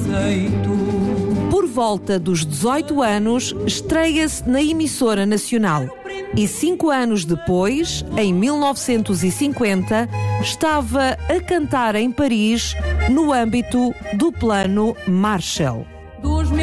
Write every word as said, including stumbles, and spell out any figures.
Por volta dos dezoito anos, estreia-se na emissora nacional. E cinco anos depois, em mil novecentos e cinquenta, estava a cantar em Paris no âmbito do Plano Marshall.